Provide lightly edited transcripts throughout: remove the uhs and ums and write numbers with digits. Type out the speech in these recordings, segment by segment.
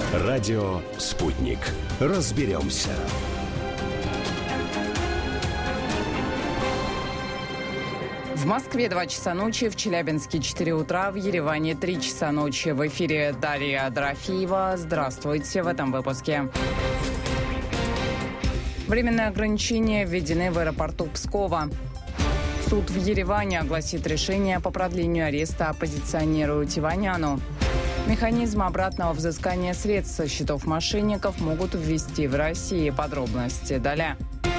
Радио «Спутник». Разберемся. В Москве 2 часа ночи, в Челябинске 4 утра, в Ереване 3 часа ночи. В эфире Дарья Дорофеева. Здравствуйте в этом выпуске. Временные ограничения введены в аэропорту Пскова. Суд в Ереване огласит решение по продлению ареста оппозиционеру Теваняну. Механизм обратного взыскания средств со счетов мошенников могут ввести в России. Подробности далее.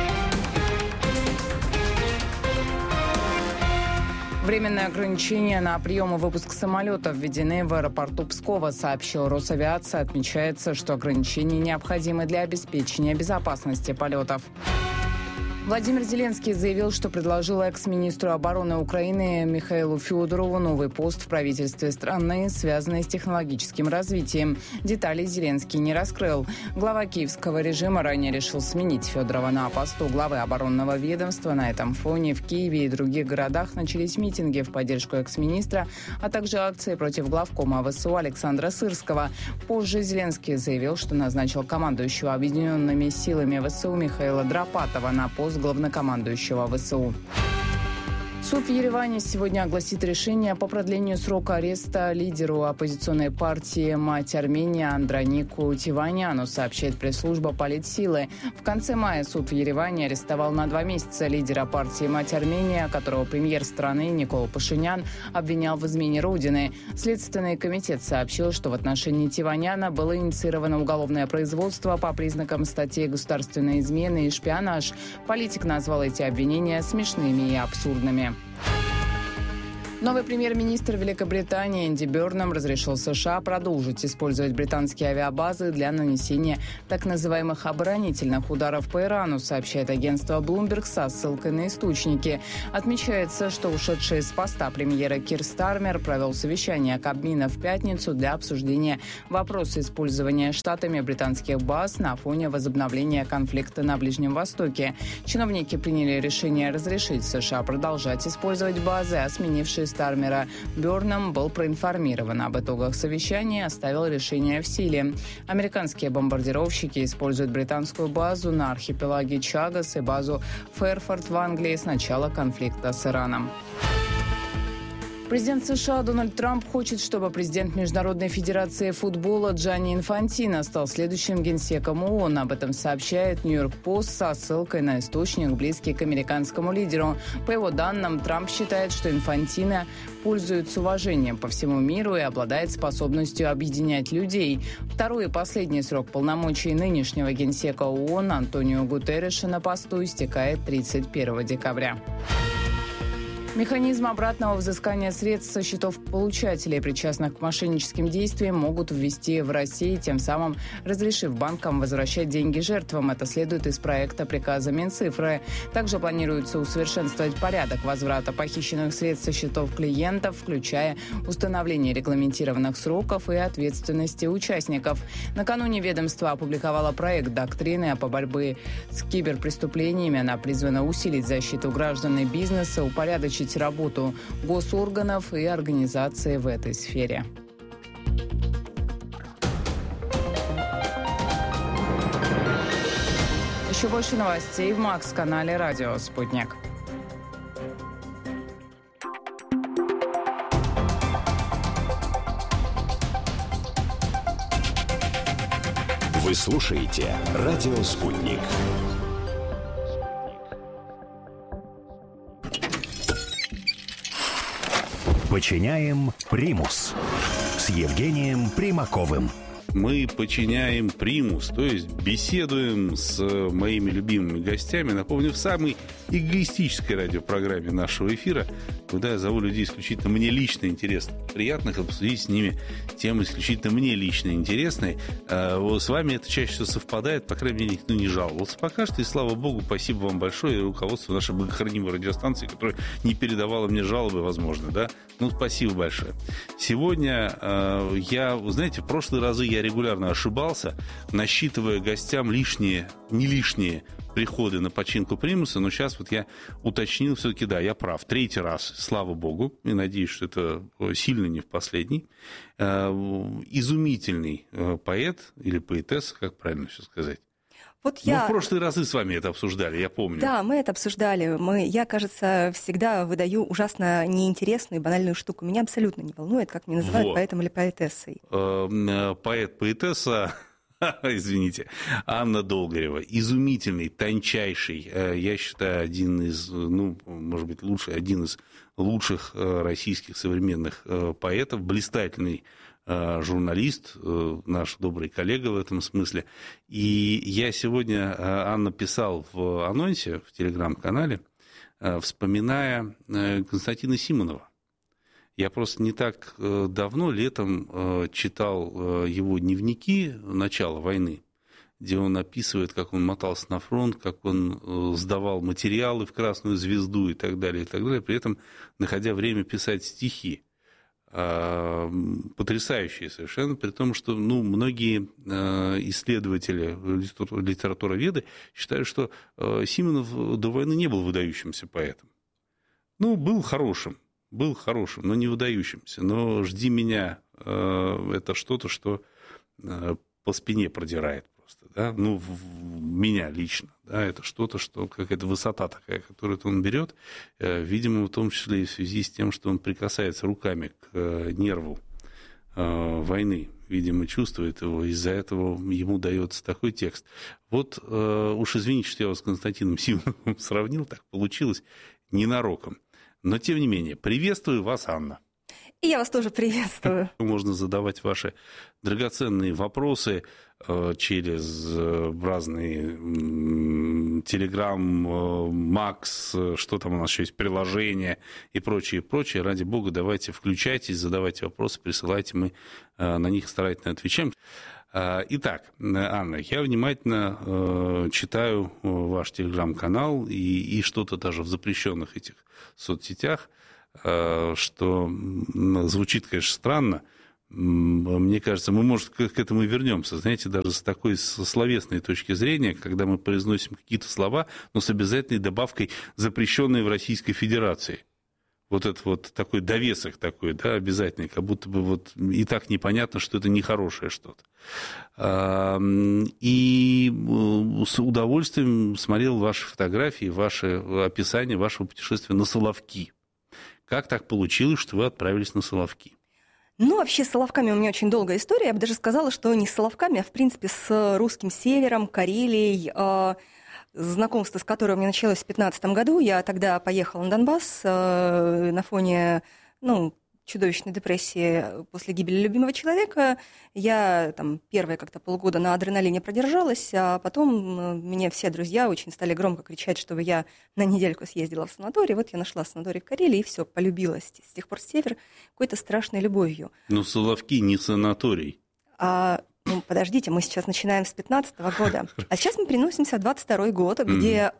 Временные ограничения на прием и выпуск самолетов введены в аэропорту Пскова, сообщил Росавиация. Отмечается, что ограничения необходимы для обеспечения безопасности полетов. Владимир Зеленский заявил, что предложил экс-министру обороны Украины Михаилу Федорову новый пост в правительстве страны, связанный с технологическим развитием. Деталей Зеленский не раскрыл. Глава киевского режима ранее решил сменить Федорова на посту главы оборонного ведомства. На этом фоне в Киеве и других городах начались митинги в поддержку экс-министра, а также акции против главкома ВСУ Александра Сырского. Позже Зеленский заявил, что назначил командующего объединенными силами ВСУ Михаила Драпатова на пост главнокомандующего ВСУ. Суд в Ереване сегодня огласит решение по продлению срока ареста лидеру оппозиционной партии «Мать Армении» Андронику Теваняну, сообщает пресс-служба Политсилы. В конце мая суд в Ереване арестовал на 2 месяца лидера партии «Мать Армении», которого премьер страны Никол Пашинян обвинял в измене Родины. Следственный комитет сообщил, что в отношении Теваняна было инициировано уголовное производство по признакам статей государственной измены и шпионаж. Политик назвал эти обвинения смешными и абсурдными. Новый премьер-министр Великобритании Энди Бёрнам разрешил США продолжить использовать британские авиабазы для нанесения так называемых оборонительных ударов по Ирану, сообщает агентство Bloomberg со ссылкой на источники. Отмечается, что ушедший с поста премьера Кир Стармер провел совещание Кабмина в пятницу для обсуждения вопроса использования штатами британских баз на фоне возобновления конфликта на Ближнем Востоке. Чиновники приняли решение разрешить США продолжать использовать базы, а сменивший Стармера Бёрнам был проинформирован об итогах совещания и оставил решение в силе. Американские бомбардировщики используют британскую базу на архипелаге Чагас и базу Фэрфорд в Англии с начала конфликта с Ираном. Президент США Дональд Трамп хочет, чтобы президент Международной федерации футбола Джанни Инфантино стал следующим генсеком ООН. Об этом сообщает Нью-Йорк Пост со ссылкой на источник, близкий к американскому лидеру. По его данным, Трамп считает, что Инфантино пользуется уважением по всему миру и обладает способностью объединять людей. Второй и последний срок полномочий нынешнего генсека ООН Антонио Гутерреша на посту истекает 31 декабря. Механизм обратного взыскания средств со счетов получателей, причастных к мошенническим действиям, могут ввести в России, тем самым разрешив банкам возвращать деньги жертвам. Это следует из проекта приказа Минцифры. Также планируется усовершенствовать порядок возврата похищенных средств со счетов клиентов, включая установление регламентированных сроков и ответственности участников. Накануне ведомство опубликовало проект доктрины по борьбе с киберпреступлениями. Она призвана усилить защиту граждан и бизнеса, упорядочить работу госорганов и организаций в этой сфере. Еще больше новостей в Макс-канале «Радио Спутник». Вы слушаете «Радио Спутник». Подчиняем примус с Евгением Примаковым. Мы подчиняем примус, то есть беседуем с моими любимыми гостями, напомню, в самой эгоистической радиопрограмме нашего эфира, куда я зову людей исключительно мне лично интересных, приятных, обсудить с ними темы исключительно мне лично интересные. Вот с вами это чаще всего совпадает, по крайней мере, никто не жаловался пока что, и слава богу, спасибо вам большое, и руководству нашей богохранимой радиостанции, которая не передавала мне жалобы, возможно, да? Ну, спасибо большое. Сегодня вы знаете, в прошлые разы я регулярно ошибался, насчитывая гостям не лишние приходы на починку примуса, но сейчас вот я уточнил, все-таки, да, я прав. 3-й раз, слава богу, и надеюсь, что это сильно не в последний. Изумительный поэт или поэтесса, как правильно все сказать. Вот Мы в прошлые разы с вами это обсуждали, я помню. Да, мы это обсуждали. Я, кажется, всегда выдаю ужасно неинтересную и банальную штуку. Меня абсолютно не волнует, как меня называют поэтом или поэтессой. Поэт-поэтесса, извините, Анна Долгорева. Изумительный, тончайший, я считаю, один из лучших российских современных поэтов, блистательный журналист, наш добрый коллега в этом смысле. И я сегодня, Анна, писал в анонсе в телеграм-канале, вспоминая Константина Симонова. Я просто не так давно, летом, читал его дневники начала войны, где он описывает, как он мотался на фронт, как он сдавал материалы в Красную Звезду и так далее, при этом находя время писать стихи. Потрясающие совершенно, при том, что многие исследователи, литературоведы считают, что Симонов до войны не был выдающимся поэтом. Был хорошим, но не выдающимся. Но «Жди меня» — это что-то, что по спине продирает просто. Да? Меня лично. Да? Это что-то, что какая-то высота такая, которую он берет, видимо, в том числе и в связи с тем, что он прикасается руками к нерву войны. Видимо, чувствует его, из-за этого ему дается такой текст. Вот уж извините, что я вас с Константином Симоновым сравнил, так получилось ненароком. Но, тем не менее, приветствую вас, Анна. И я вас тоже приветствую. Можно задавать ваши драгоценные вопросы через разные Telegram, Макс, что там у нас еще есть, приложения и прочее. Ради бога, давайте включайтесь, задавайте вопросы, присылайте, мы на них старательно отвечаем. Итак, Анна, я внимательно читаю ваш телеграм-канал и что-то даже в запрещенных этих соцсетях, что звучит, конечно, странно. Мне кажется, мы, может, к этому и вернемся, знаете, даже с такой словесной точки зрения, когда мы произносим какие-то слова, но с обязательной добавкой, запрещенные в Российской Федерации. Вот это вот такой довесок такой, да, обязательный, как будто бы вот и так непонятно, что это нехорошее что-то. И с удовольствием смотрел ваши фотографии, ваше описание вашего путешествия на Соловки. Как так получилось, что вы отправились на Соловки? Вообще с Соловками у меня очень долгая история. Я бы даже сказала, что не с Соловками, а, в принципе, с русским севером, Карелией, знакомство с которой у меня началось в 2015 году. Я тогда поехала на Донбасс на фоне чудовищной депрессии после гибели любимого человека. Я первые как-то полгода на адреналине продержалась, а потом мне все друзья очень стали громко кричать, чтобы я на недельку съездила в санаторий. Вот я нашла санаторий в Карелии, и все, полюбилась. С тех пор север какой-то страшной любовью. Но Соловки не санаторий. Подождите, мы сейчас начинаем с 2015 года. А сейчас мы переносимся в 2022 год, где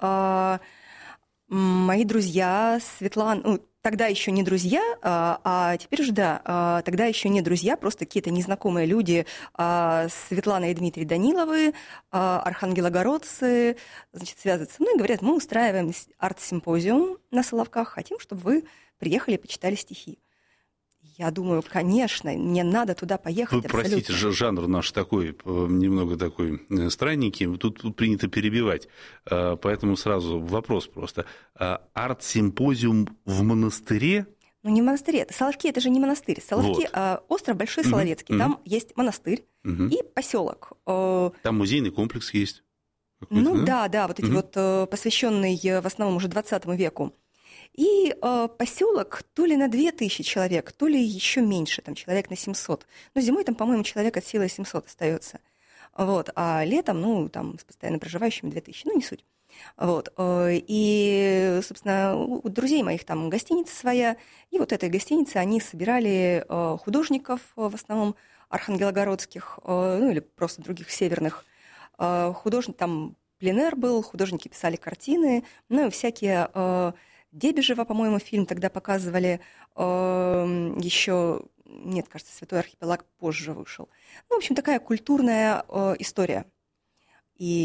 мои друзья, Светлана... Тогда еще не друзья, а теперь уже да, тогда еще не друзья, просто какие-то незнакомые люди, Светлана и Дмитрий Даниловы, архангелогородцы, связываются со мной и говорят, мы устраиваем арт-симпозиум на Соловках, хотим, чтобы вы приехали и почитали стихи. Я думаю, конечно, мне надо туда поехать. Вы простите, жанр наш такой, немного такой странненький, тут принято перебивать, поэтому сразу вопрос просто. Арт-симпозиум в монастыре? Не в монастыре. Соловки — это же не монастырь. Соловки вот. Остров Большой Соловецкий. Там есть монастырь и поселок. Там музейный комплекс есть. Да, вот эти вот посвященные в основном уже 20 веку. И поселок то ли на 2000 человек, то ли еще меньше, там человек на 700. Но зимой там, по-моему, человек от силы 700 остается. Вот. А летом, там с постоянно проживающими 2000, не суть. Вот. И, собственно, у друзей моих там гостиница своя. И вот этой гостинице они собирали художников, в основном архангелогородских, или просто других северных. Художник, там пленэр был, художники писали картины, и всякие... Дебежева, по-моему, фильм тогда показывали, еще, нет, кажется, «Святой архипелаг» позже вышел. В общем, такая культурная история. И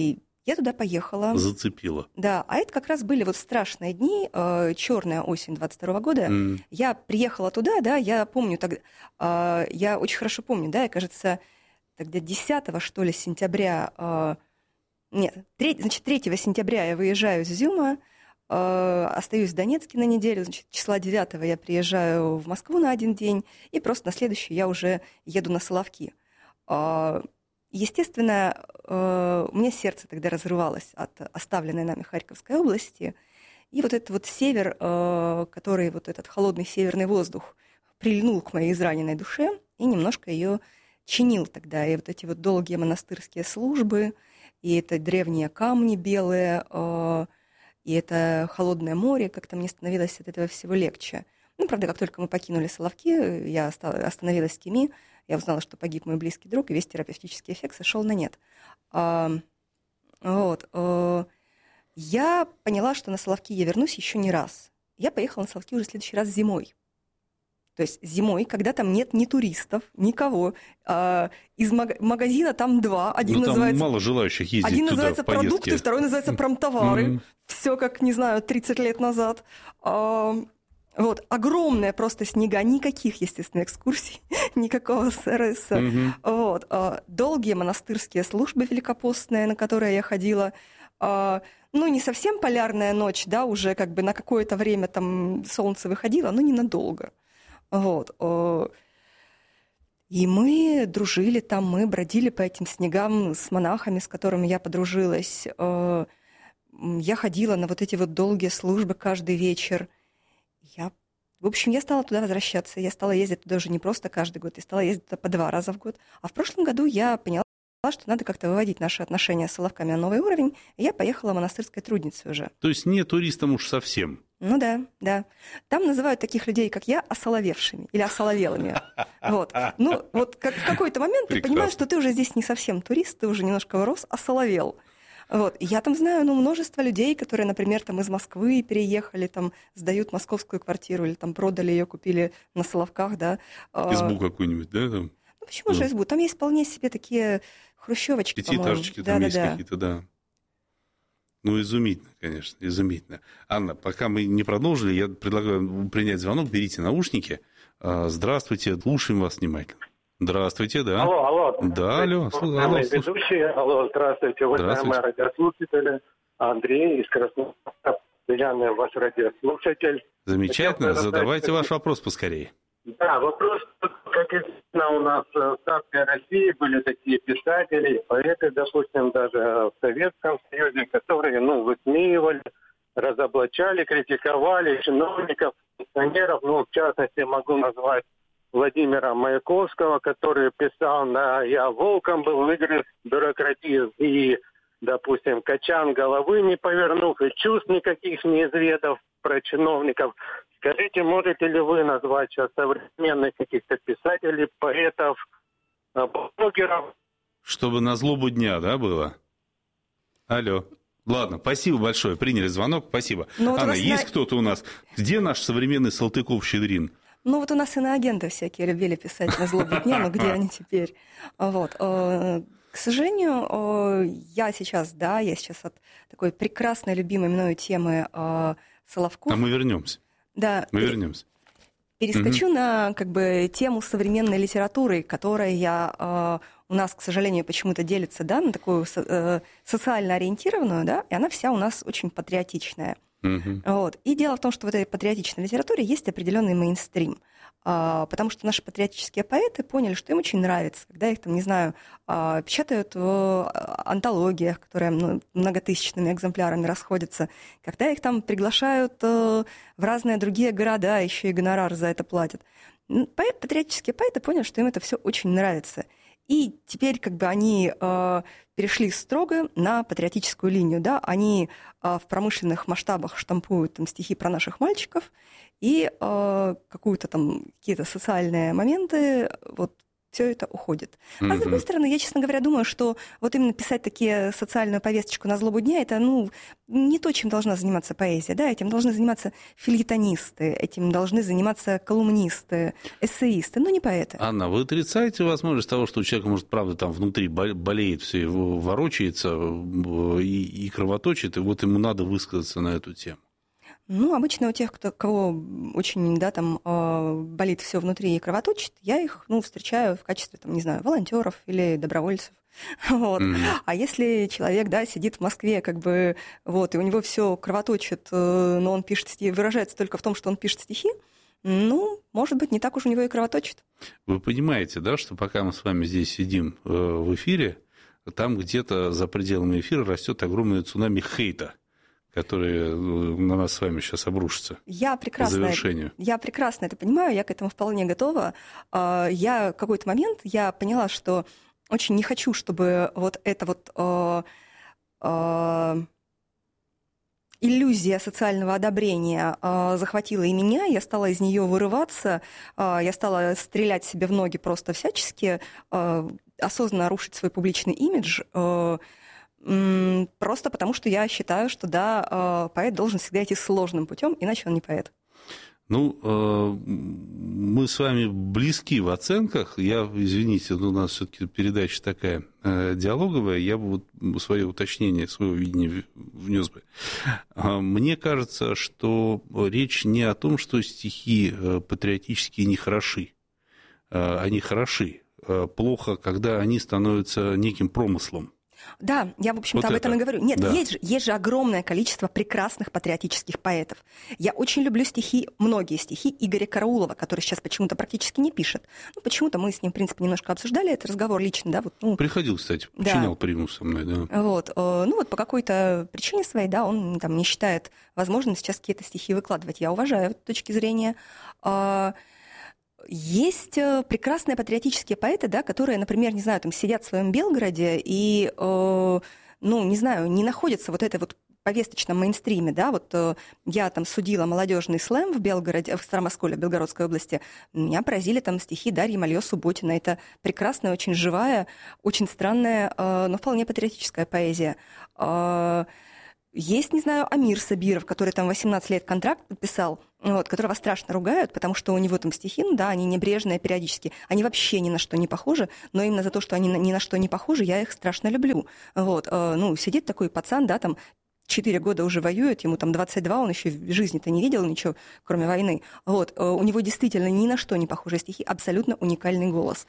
Я туда поехала. Зацепило. Да, а это как раз были вот страшные дни, черная осень 22 года. Я приехала туда, да, я помню тогда, я очень хорошо помню, да, я, кажется, тогда 10 что ли, сентября, 3 сентября я выезжаю из Изюма, остаюсь в Донецке на неделю, значит, числа 9 я приезжаю в Москву на один день, и просто на следующий я уже еду на Соловки. Естественно, у меня сердце тогда разрывалось от оставленной нами Харьковской области, и вот этот вот север, который, вот этот холодный северный воздух прильнул к моей израненной душе и немножко ее чинил тогда, и вот эти вот долгие монастырские службы, и это древние камни белые, и это холодное море, как-то мне становилось от этого всего легче. Ну, правда, как только мы покинули Соловки, я остановилась в Кеми, я узнала, что погиб мой близкий друг, и весь терапевтический эффект сошел на нет. Я поняла, что на Соловки я вернусь еще не раз. Я поехала на Соловки уже в следующий раз зимой. То есть зимой, когда там нет ни туристов, никого. Из магазина там 2. Один там называется, мало желающих ездить один туда называется в поездки. продукты, второй называется промтовары. Все как, не знаю, 30 лет назад. Вот, огромная просто снега, никаких, естественно, экскурсий, никакого СРС. Вот, долгие монастырские службы великопостные, на которые я ходила. Ну, не совсем полярная ночь, да, уже как бы на какое-то время там солнце выходило, но ненадолго. Вот. И мы дружили там, мы бродили по этим снегам с монахами, с которыми я подружилась. Я ходила на вот эти вот долгие службы каждый вечер. В общем, я стала туда возвращаться. Я стала ездить туда уже не просто каждый год, я стала ездить туда по 2 раза в год. А в прошлом году я поняла, что надо как-то выводить наши отношения с Соловками на новый уровень, и я поехала в монастырской трудницей уже. То есть не туристам уж совсем. Ну да. Там называют таких людей, как я, осоловевшими или осоловелыми. Вот. Ну, вот в какой-то момент ты понимаешь, что ты уже здесь не совсем турист, ты уже немножко вырос, осоловел. Вот. Я там знаю множество людей, которые, например, там из Москвы переехали, там сдают московскую квартиру или там продали ее, купили на Соловках, да. Избу какую-нибудь, да? Там? Ну, почему же избу? Там есть вполне себе такие хрущевочки, пятиэтажечки там есть какие-то, да. Ну, изумительно, конечно, изумительно. Анна, пока мы не продолжили, я предлагаю принять звонок, берите наушники. Здравствуйте, слушаем вас внимательно. Здравствуйте, да. Алло. Да, алло. Ведущие, алло, здравствуйте, уважаемые радиослушатели. Андрей из Краснодара, постоянный ваш радиослушатель. Замечательно, задавайте ваш вопрос поскорее. Да, вопрос, как известно, у нас в царской России были такие писатели, поэты, допустим, даже в Советском Союзе, которые, высмеивали, разоблачали, критиковали чиновников, пенсионеров, в частности, могу назвать Владимира Маяковского, который писал «Я волком был, выгрыз бюрократизм» и, допустим, «Качан головы не повернув» и чувств никаких не изведав про чиновников. Скажите, можете ли вы назвать сейчас современных каких-то писателей, поэтов, блогеров? Чтобы на злобу дня, да, было? Алло. Ладно, спасибо большое. Приняли звонок, спасибо. Анна, есть кто-то у нас? Где наш современный Салтыков-Щедрин? Ну, вот у нас иноагенты всякие любили писать на злобу дня, но где они теперь? Вот. К сожалению, я сейчас от такой прекрасной, любимой мною темы Соловков. А мы вернемся. Да. Мы вернемся. Перескочу на тему современной литературы, которая у нас, к сожалению, почему-то делится, да, на такую социально ориентированную, да, и она вся у нас очень патриотичная. Вот. И дело в том, что в этой патриотичной литературе есть определенный мейнстрим, потому что наши патриотические поэты поняли, что им очень нравится, когда их, печатают в антологиях, которые многотысячными экземплярами расходятся, когда их там приглашают в разные другие города, еще и гонорар за это платят. Патриотические поэты поняли, что им это все очень нравится. И теперь они перешли строго на патриотическую линию. Да? Они в промышленных масштабах штампуют стихи про наших мальчиков и какие-то социальные моменты все это уходит. А с другой стороны, я, честно говоря, думаю, что вот именно писать такие социальную повесточку на злобу дня, это, не то, чем должна заниматься поэзия, да, этим должны заниматься фельетонисты, этим должны заниматься колумнисты, эссеисты, но не поэты. Анна, вы отрицаете возможность того, что у человека, может, правда, там внутри болеет, все ворочается и кровоточит, и вот ему надо высказаться на эту тему? Обычно у тех, кого очень, там болит все внутри и кровоточит, я их, встречаю в качестве, волонтеров или добровольцев. Вот. А если человек, сидит в Москве, и у него все кровоточит, но он пишет стихи, выражается только в том, что он пишет стихи, может быть, не так уж у него и кровоточит. Вы понимаете, да, что пока мы с вами здесь сидим в эфире, там где-то за пределами эфира растет огромное цунами хейта, которые на нас с вами сейчас обрушатся по завершению. Я прекрасно это понимаю, я к этому вполне готова. Я в какой-то момент поняла, что очень не хочу, чтобы вот эта иллюзия социального одобрения захватила и меня, я стала из нее вырываться, я стала стрелять себе в ноги просто всячески, осознанно рушить свой публичный имидж, просто потому, что я считаю, что, поэт должен всегда идти сложным путем, иначе он не поэт. Мы с вами близки в оценках. Извините, у нас все-таки передача такая диалоговая, я бы свое уточнение, свое видение внес бы. Мне кажется, что речь не о том, что стихи патриотические не хороши. Они хороши. Плохо, когда они становятся неким промыслом. Да, я, в общем-то, об этом и говорю. Нет, есть же огромное количество прекрасных патриотических поэтов. Я очень люблю многие стихи Игоря Караулова, который сейчас почему-то практически не пишет. Почему-то мы с ним, в принципе, немножко обсуждали этот разговор лично, да. Приходил, кстати, починял примус со мной, да. По какой-то причине своей, он не считает возможным сейчас какие-то стихи выкладывать. Я уважаю эту точку зрения. Есть прекрасные патриотические поэты, которые, например, сидят в своем Белгороде и, не находятся в этой повесточном мейнстриме, я судила молодежный слэм в Белгороде, в Старомосколе, Белгородской области, меня поразили стихи Дарьи Мальё-Субботина. Это прекрасная, очень живая, очень странная, но вполне патриотическая поэзия. Есть, Амир Сабиров, который 18 лет контракт подписал, которого страшно ругают, потому что у него стихи, они небрежные периодически, они вообще ни на что не похожи, но именно за то, что они ни на что не похожи, я их страшно люблю. Сидит такой пацан, 4 года уже воюет, ему 22, он еще в жизни-то не видел ничего, кроме войны. У него действительно ни на что не похожие стихи, абсолютно уникальный голос.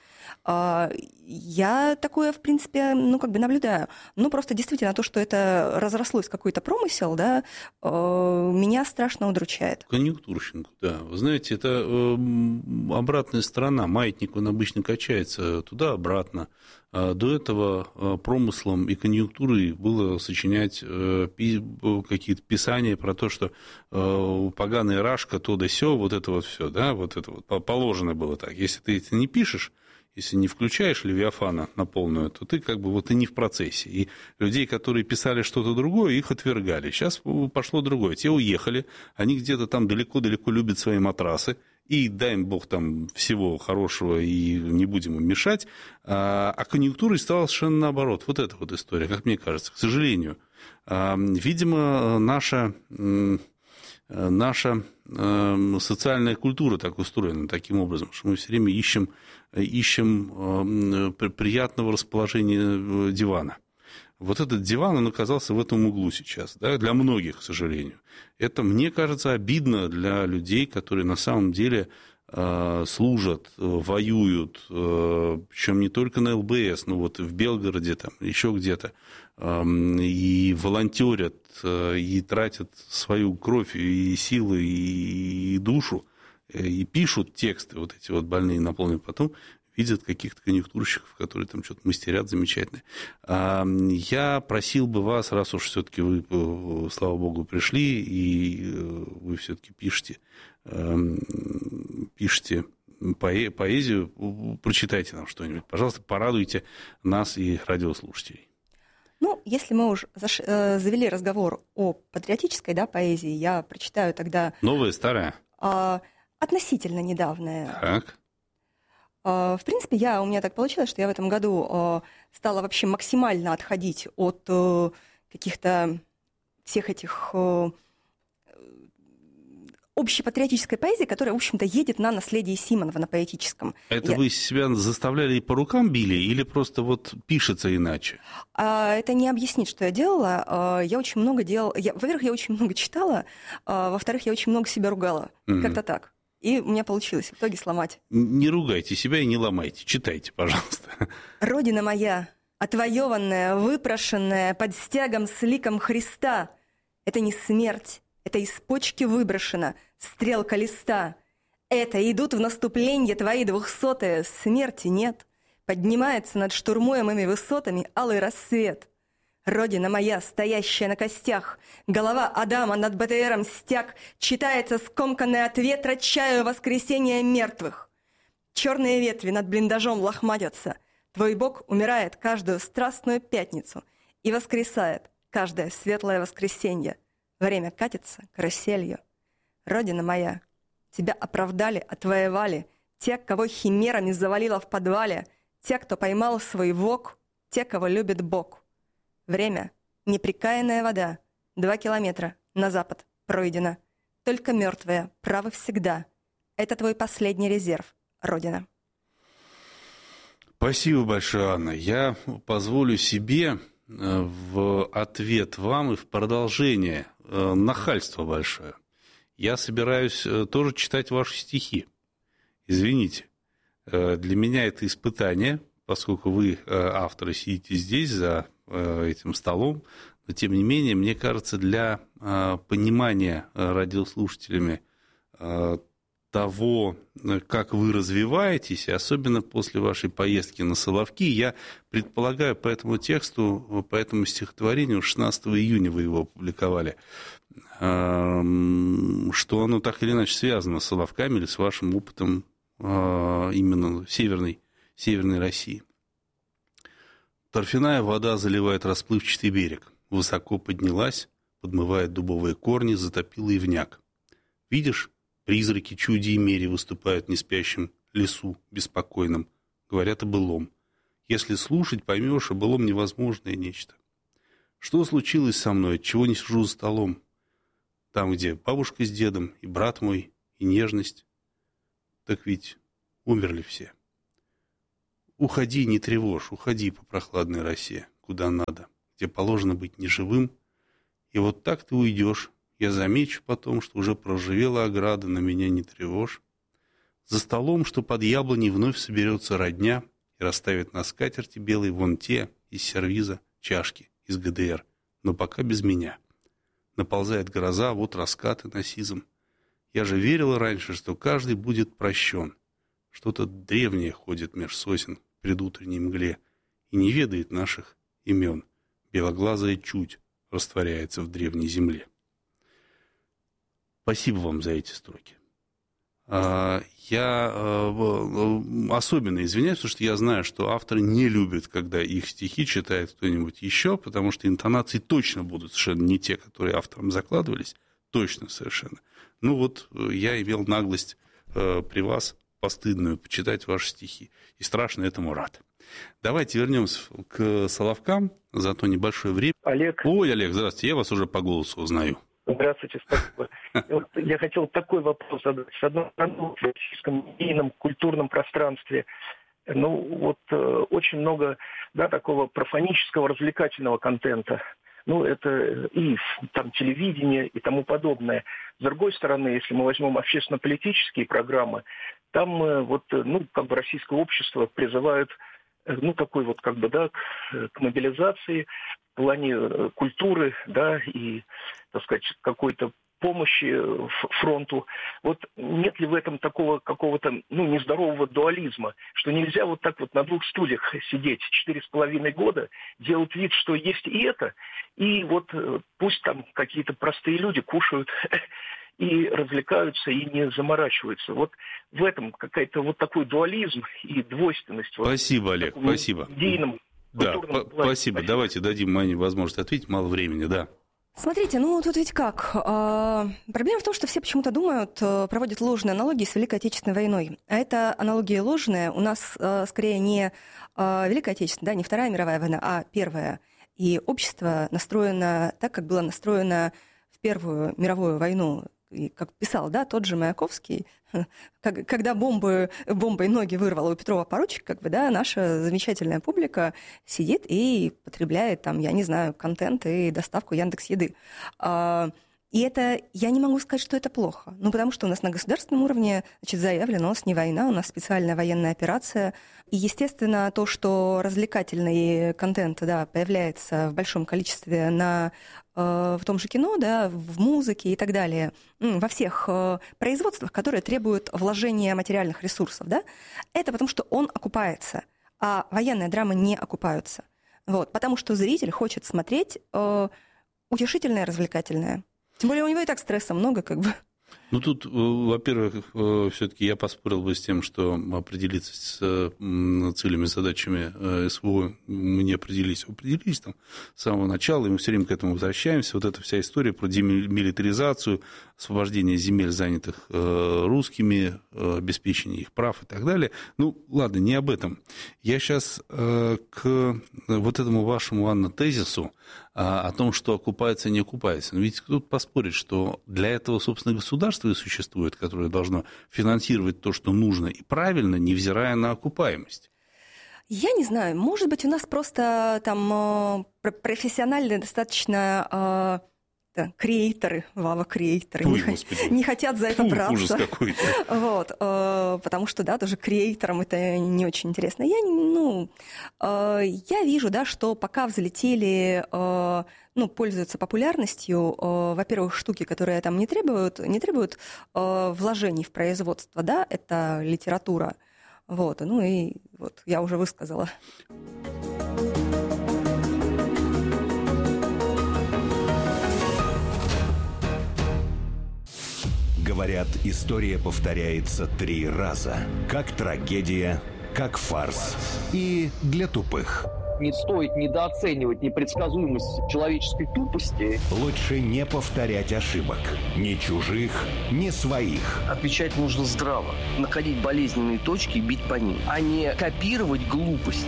Я такое, в принципе, наблюдаю. Просто действительно то, что это разрослось в какой-то промысел, меня страшно удручает. Конъюнктурщинку, да. Вы знаете, это обратная сторона. Маятник, он обычно качается туда-обратно. До этого промыслом и конъюнктурой было сочинять какие-то писания про то, что поганая рашка, то да сё, это все, положено было так. Если ты это не пишешь, если не включаешь Левиафана на полную, то ты и не в процессе. И людей, которые писали что-то другое, их отвергали. Сейчас пошло другое. Те уехали, они где-то далеко-далеко любят свои матрасы, и дай им Бог всего хорошего, и не будем им мешать. А конъюнктурой стало совершенно наоборот. Эта история, как мне кажется, к сожалению. Видимо, наша социальная культура так устроена таким образом, что мы все время ищем приятного расположения дивана. Этот диван, он оказался в этом углу сейчас, для многих, к сожалению. Это, мне кажется, обидно для людей, которые на самом деле служат, воюют, причем не только на ЛБС, но в Белгороде, еще где-то, и волонтерят, и тратят свою кровь, и силы, и душу, и пишут тексты эти больные, наполненные, потом видят каких-то конъюнктурщиков, которые что-то мастерят замечательно. Я просил бы вас, раз уж все-таки вы, слава богу, пришли, и вы все-таки пишете поэзию, прочитайте нам что-нибудь. Пожалуйста, порадуйте нас и радиослушателей. Если мы уже завели разговор о патриотической поэзии, я прочитаю тогда... Новая, старая? Относительно недавняя. Так. В принципе, у меня так получилось, что я в этом году стала вообще максимально отходить от каких-то всех этих общепатриотической поэзии, которая, в общем-то, едет на наследие Симонова, на поэтическом. Это вы себя заставляли и по рукам били, или просто вот пишется иначе? Это не объяснить, что я делала. Я очень много делала. Во-первых, я очень много читала, во-вторых, я очень много себя ругала. Как-то так. И у меня получилось в итоге сломать. Не ругайте себя и не ломайте. Читайте, пожалуйста. «Родина моя, отвоеванная, выпрошенная под стягом с ликом Христа, это не смерть, это из почки выброшена стрелка листа. Это идут в наступление твои 200-е, смерти нет. Поднимается над штурмуемыми высотами алый рассвет. Родина моя, стоящая на костях, голова Адама над БТРом стяг, читается скомканная от ветра чаю воскресения мертвых. Черные ветви над блиндажом лохматятся. Твой Бог умирает каждую страстную пятницу и воскресает каждое светлое воскресенье. Время катится каруселью. Родина моя, тебя оправдали, отвоевали те, кого химерами завалило в подвале, те, кто поймал свой вок, те, кого любит Бог. Время — непрекаянная вода, 2 километра на запад пройдено. Только мертвые правы всегда. Это твой последний резерв, Родина». Спасибо большое, Анна. Я позволю себе в ответ вам и в продолжение нахальство большое. Я собираюсь тоже читать ваши стихи. Извините. Для меня это испытание, поскольку вы, авторы, сидите здесь за этим столом, но тем не менее, мне кажется, для понимания радиослушателями того, как вы развиваетесь, и особенно после вашей поездки на Соловки, я предполагаю по этому тексту, по этому стихотворению, 16 июня вы его опубликовали, что оно так или иначе связано с Соловками или с вашим опытом именно северной России. Торфяная вода заливает расплывчатый берег. Высоко поднялась, подмывает дубовые корни, затопила ивняк. Видишь, призраки чуди и мери выступают в неспящем лесу беспокойном. Говорят о былом. Если слушать, поймешь, о былом невозможное нечто. Что случилось со мной, отчего не сижу за столом? Там, где бабушка с дедом, и брат мой, и нежность. Так ведь умерли все. Уходи, не тревожь, уходи по прохладной росе, куда надо, где положено быть неживым. И вот так ты уйдешь. Я замечу потом, что уже проржавела ограда, на меня не тревожь. За столом, что под яблоней, вновь соберется родня и расставит на скатерти белой вон те из сервиза чашки из ГДР, но пока без меня. Наползает гроза, вот раскаты на сизом. Я же верила раньше, что каждый будет прощен. Что-то древнее ходит меж сосен в предутренней мгле и не ведает наших имен. Белоглазая чуть растворяется в древней земле. Спасибо вам за эти строки. Я особенно извиняюсь, потому что я знаю, что авторы не любят, когда их стихи читает кто-нибудь еще, потому что интонации точно будут совершенно не те, которые авторам закладывались. Точно совершенно. Ну вот я имел наглость при вас постыдную почитать ваши стихи. И страшно этому рад. Давайте вернемся к Соловкам за то небольшое время. Олег. Ой, Олег, здравствуйте. Я вас уже по голосу узнаю. Здравствуйте, спасибо. Вот я хотел такой вопрос задать. С одной стороны, в российском медийном, культурном пространстве, очень много, такого профанического, развлекательного контента. Это и там телевидение и тому подобное. С другой стороны, если мы возьмем общественно-политические программы, там российское общество призывают к мобилизации в плане культуры, и, так сказать, какой-то помощи фронту. Вот нет ли в этом такого какого-то, нездорового дуализма, что нельзя вот так вот на двух стульях сидеть 4,5 года, делать вид, что есть и это, и вот пусть там какие-то простые люди кушают и развлекаются, и не заморачиваются. Вот в этом какая-то вот такой дуализм и двойственность. Спасибо, Олег, спасибо. Идейном, да, спасибо. Давайте дадим Мане возможность ответить, мало времени, да. Смотрите, тут ведь как. Проблема в том, что все почему-то думают, проводят ложные аналогии с Великой Отечественной войной. А это аналогия ложная. У нас скорее не Великая Отечественная, не Вторая мировая война, а Первая. И общество настроено так, как было настроено в Первую мировую войну. И как писал, тот же Маяковский, когда бомбой ноги вырвало у Петрова поручик, наша замечательная публика сидит и потребляет контент и доставку Яндекс.Еды. И это, я не могу сказать, что это плохо. Потому что у нас на государственном уровне, заявлено, у нас не война, у нас специальная военная операция. И, естественно, то, что развлекательный контент, появляется в большом количестве в том же кино, в музыке и так далее, во всех производствах, которые требуют вложения материальных ресурсов, это потому что он окупается, а военные драмы не окупаются. Потому что зритель хочет смотреть утешительное, развлекательное. Тем более у него и так стресса много, Тут, во-первых, все-таки я поспорил бы с тем, что определиться с целями и задачами СВО мы не определились. Определились там с самого начала, и мы все время к этому возвращаемся. Вот эта вся история про демилитаризацию, освобождение земель, занятых русскими, обеспечение их прав и так далее. Ладно, не об этом. Я сейчас к вот этому вашему, Анна, тезису о том, что окупается и не окупается. Но ведь кто-то поспорит, что для этого, собственно, государство и существует, которое должно финансировать то, что нужно и правильно, невзирая на окупаемость. Я не знаю, может быть, у нас просто там профессиональные достаточно креаторы, креаторы, не хотят за это браться. Ужас какой-то. Потому что, тоже креаторам это не очень интересно. Я вижу, что пока взлетели, пользуются популярностью, во-первых, штуки, которые там не требуют вложений в производство, это литература. Я уже высказала. Говорят, история повторяется 3 раза. Как трагедия, как фарс и для тупых. Не стоит недооценивать непредсказуемость человеческой тупости. Лучше не повторять ошибок. Ни чужих, ни своих. Отвечать нужно здраво. Находить болезненные точки и бить по ним, а не копировать глупость.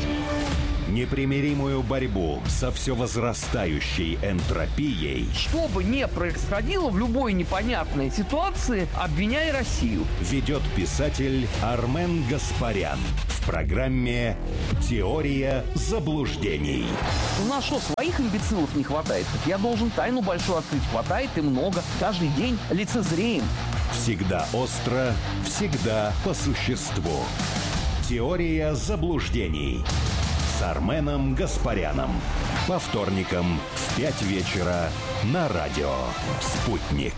Непримиримую борьбу со все возрастающей энтропией. Что бы ни происходило в любой непонятной ситуации, обвиняй Россию. Ведет писатель Армен Гаспарян в программе «Теория заблуждений». У нас что, своих имбецилов не хватает? Я должен тайну большую открыть. Хватает и много. Каждый день лицезреем. Всегда остро, всегда по существу. «Теория заблуждений» с Арменом Гаспаряном. По вторникам в 5 вечера на радио «Спутник».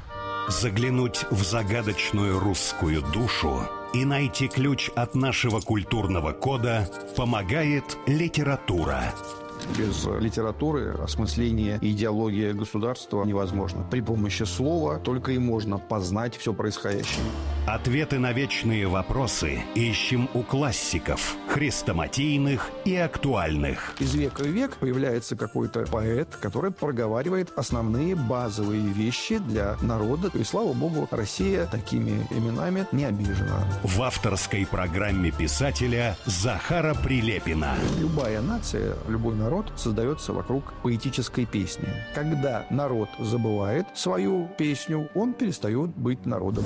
Заглянуть в загадочную русскую душу и найти ключ от нашего культурного кода помогает литература. Без литературы осмысление и идеология государства невозможно. При помощи слова только и можно познать все происходящее. Ответы на вечные вопросы ищем у классиков, хрестоматийных и актуальных. Из века в век появляется какой-то поэт, который проговаривает основные базовые вещи для народа. И, слава богу, Россия такими именами не обижена. В авторской программе писателя Захара Прилепина. Любая нация, любой народ создается вокруг поэтической песни. Когда народ забывает свою песню, он перестает быть народом.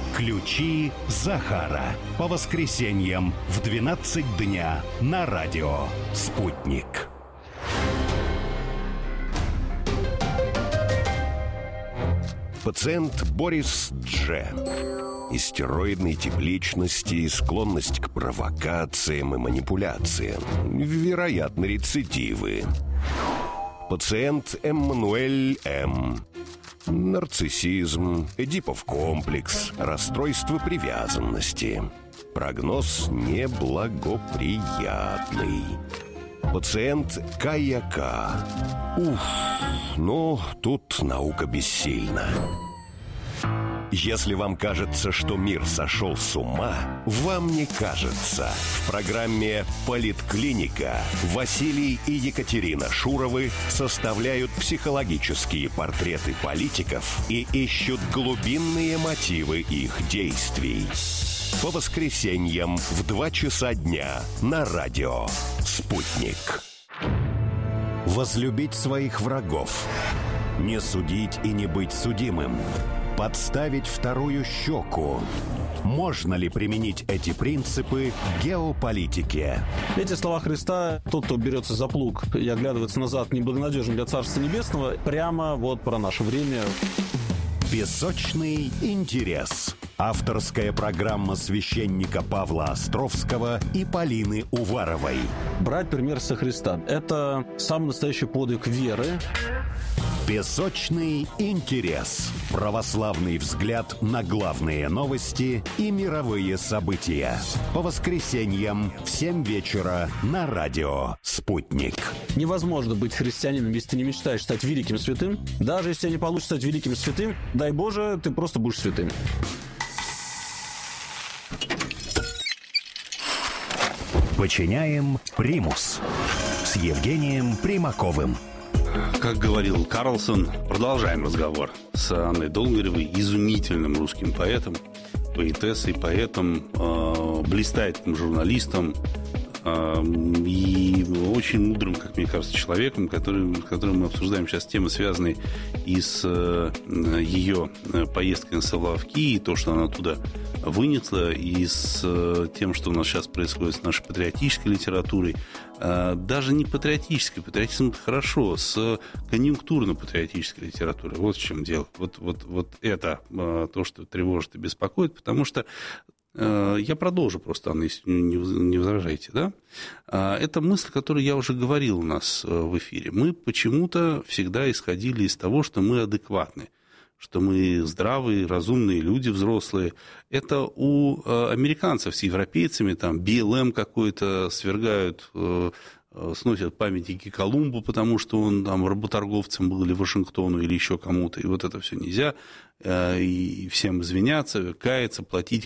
Ключи Захара. По воскресеньям в 12 дня на радио «Спутник». Пациент Борис Дж. Истероидной тип личности, склонность к провокациям и манипуляциям. Вероятно, рецидивы. Пациент Эммануэль М. Нарциссизм, Эдипов комплекс, расстройство привязанности. Прогноз неблагоприятный. Пациент Каяка. Тут наука бессильна. Если вам кажется, что мир сошел с ума, вам не кажется. В программе «Политклиника» Василий и Екатерина Шуровы составляют психологические портреты политиков и ищут глубинные мотивы их действий. По воскресеньям в 2 часа дня на радио «Спутник». Возлюбить своих врагов, не судить и не быть судимым, подставить вторую щеку. Можно ли применить эти принципы к геополитике? Эти слова Христа: тот, кто берется за плуг и оглядывается назад, неблагонадежен для Царства Небесного, прямо вот про наше время. «Песочный интерес». Авторская программа священника Павла Островского и Полины Уваровой. Брать пример со Христа – это самый настоящий подвиг веры. «Песочный интерес». Православный взгляд на главные новости и мировые события. По воскресеньям в 7 вечера на радио «Спутник». Невозможно быть христианином, если ты не мечтаешь стать великим святым. Даже если тебе не получится стать великим святым, дай Боже, ты просто будешь святым. Подчиняем примус с Евгением Примаковым. Как говорил Карлсон, продолжаем разговор с Анной Долгоревой, изумительным русским поэтом, поэтессой, поэтом, блистательным журналистом и очень мудрым, как мне кажется, человеком, которым мы обсуждаем сейчас темы, связанные и с ее поездкой на Соловки, и то, что она оттуда вынесла, и с тем, что у нас сейчас происходит с нашей патриотической литературой. Даже не патриотической, патриотизм — это хорошо, с конъюнктурно-патриотической литературой. Вот в чем дело. Вот это то, что тревожит и беспокоит, потому что я продолжу просто, Анна, если не возражаете, да? Это мысль, которую я уже говорил у нас в эфире. Мы почему-то всегда исходили из того, что мы адекватны, что мы здравые, разумные люди, взрослые. Это у американцев с европейцами, там, BLM какой-то свергают, сносят памятники Колумбу, потому что он там работорговцем был, или Вашингтону, или еще кому-то, и вот это все нельзя, и всем извиняться, каяться, платить,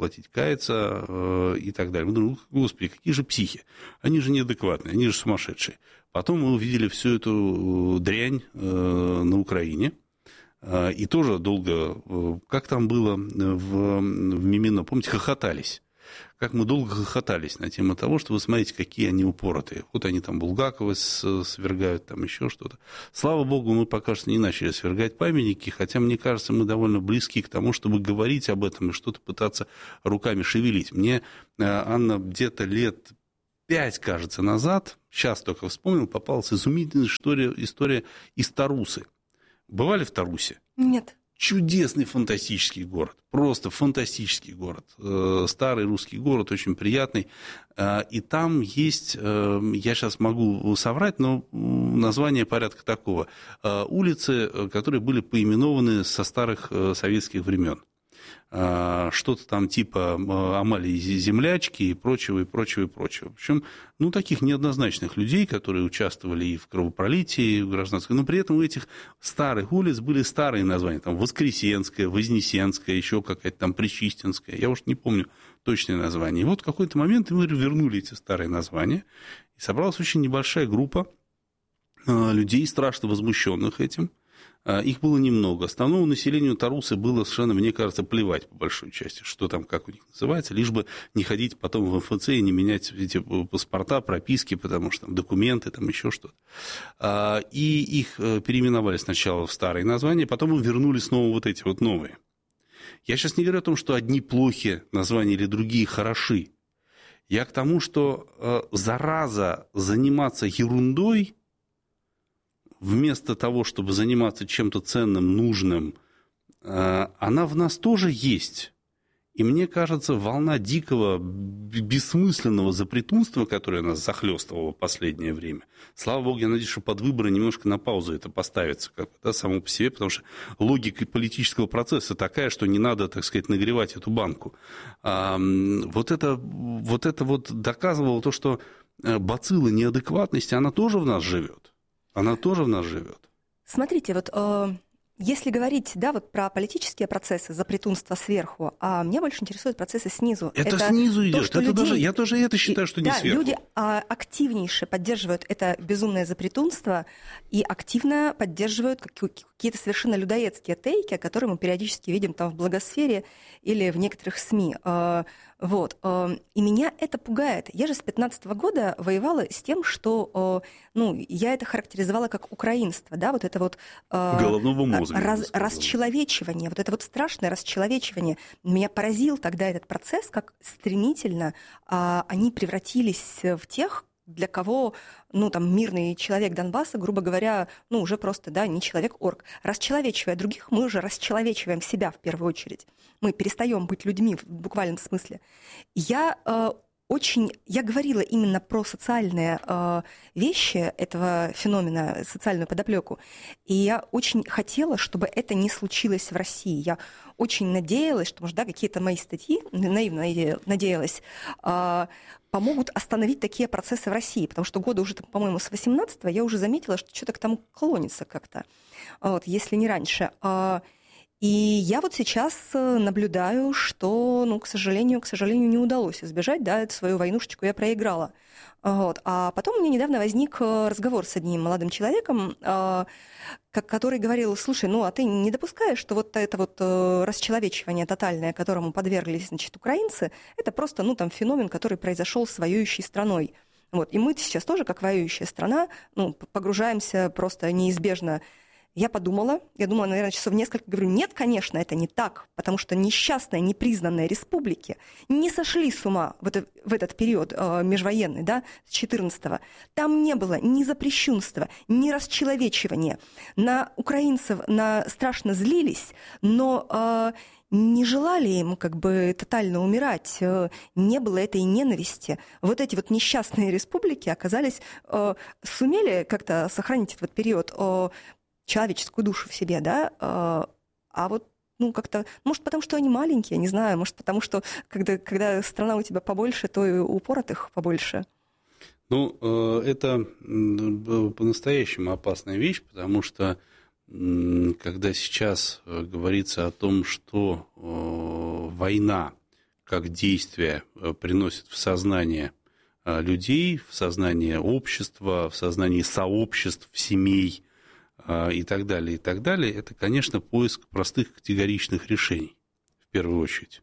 каяться, и так далее. Мы думаем: господи, какие же психи, они же неадекватные, они же сумасшедшие. Потом мы увидели всю эту дрянь на Украине, и тоже долго, как там было в Мимино, помните, хохотались. Как мы долго хохотались на тему того, что вы смотрите, какие они упоротые. Вот они там Булгакова свергают, там еще что-то. Слава богу, мы пока что не начали свергать памятники, хотя, мне кажется, мы довольно близки к тому, чтобы говорить об этом и что-то пытаться руками шевелить. Мне, Анна, где-то лет 5, кажется, назад, сейчас только вспомнил, попалась изумительная история из Тарусы. Бывали в Тарусе? Нет. Чудесный, фантастический город. Просто фантастический город. Старый русский город, очень приятный. И там есть, я сейчас могу соврать, но название порядка такого: улицы, которые были поименованы со старых советских времен. Что-то там типа Амалии Землячки и прочего, и прочего, и прочего. В общем, таких неоднозначных людей, которые участвовали и в кровопролитии, и в гражданской. Но при этом у этих старых улиц были старые названия. Там Воскресенская, Вознесенская, еще какая-то там Пречистинская. Я уж не помню точное название. И вот в какой-то момент мы вернули эти старые названия. И собралась очень небольшая группа людей, страшно возмущенных этим. Их было немного. Основному населению Тарусы было совершенно, мне кажется, плевать по большой части, что там, как у них называется, лишь бы не ходить потом в МФЦ и не менять эти паспорта, прописки, потому что там документы, там еще что-то. И их переименовали сначала в старые названия, потом вернули снова вот эти вот новые. Я сейчас не говорю о том, что одни плохие названия или другие хороши. Я к тому, что зараза заниматься ерундой, вместо того, чтобы заниматься чем-то ценным, нужным, она в нас тоже есть. И мне кажется, волна дикого, бессмысленного запретунства, которое нас захлестывало в последнее время, слава богу, я надеюсь, что под выборы немножко на паузу это поставится, само по себе, потому что логика политического процесса такая, что не надо, так сказать, нагревать эту банку. Вот это доказывало то, что бацилла неадекватности, она тоже в нас живет. Она тоже в нас живет. Смотрите, вот Если говорить, да, вот про политические процессы, запретунство сверху, а меня больше интересуют процессы снизу. Это снизу идет. То, Я тоже это считаю, что не сверху. Люди активнейше поддерживают это безумное запретунство и активно поддерживают какие-то совершенно людоедские тейки, которые мы периодически видим там в благосфере или в некоторых СМИ. Вот. И меня это пугает. Я же с 2015 года воевала с тем, что я это характеризовала как украинство, да, вот это вот головного мозга, расчеловечивание, вот это вот страшное расчеловечивание. Меня поразил тогда этот процесс, как стремительно они превратились в тех, для кого, мирный человек Донбасса, грубо говоря, уже просто, да, не человек-орк. Расчеловечивая других, мы уже расчеловечиваем себя в первую очередь. Мы перестаем быть людьми в буквальном смысле. Я говорила именно про социальные вещи этого феномена, социальную подоплеку. И я очень хотела, чтобы это не случилось в России. Я очень надеялась, что, может, да, какие-то мои статьи, наивно надеялась, помогут остановить такие процессы в России. Потому что года уже, по-моему, с 18-го я уже заметила, что что-то к тому клонится как-то, если не раньше. И я вот сейчас наблюдаю, что, к сожалению, не удалось избежать, да, эту свою войнушечку я проиграла. Вот. А потом у меня недавно возник разговор с одним молодым человеком, который говорил: слушай, а ты не допускаешь, что вот это вот расчеловечивание тотальное, которому подверглись, украинцы, это просто, феномен, который произошел с воюющей страной. Вот. И мы сейчас тоже, как воюющая страна, погружаемся просто неизбежно. Я думала, наверное, часов несколько, говорю, нет, конечно, это не так, потому что несчастные, непризнанные республики не сошли с ума в этот период межвоенный, да, с 14-го. Там не было ни запрещенства, ни расчеловечивания. На украинцев страшно злились, но не желали им тотально умирать, не было этой ненависти. Вот эти вот несчастные республики сумели как-то сохранить этот период человеческую душу в себе, да, а вот, как-то, может, потому что они маленькие, не знаю, может, потому что, когда страна у тебя побольше, то и упоротых побольше. Это по-настоящему опасная вещь, потому что, когда сейчас говорится о том, что война как действие приносит в сознание людей, в сознание общества, в сознание сообществ, семей, и так далее, это, конечно, поиск простых категоричных решений, в первую очередь.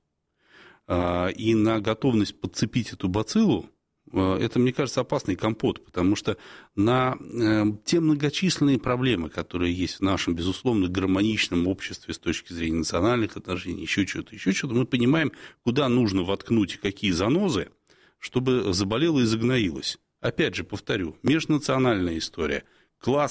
И на готовность подцепить эту бациллу, это, мне кажется, опасный компот, потому что на те многочисленные проблемы, которые есть в нашем, безусловно, гармоничном обществе с точки зрения национальных отношений, еще что-то, мы понимаем, куда нужно воткнуть и какие занозы, чтобы заболело и загноилось. Опять же, повторю, межнациональная история, класс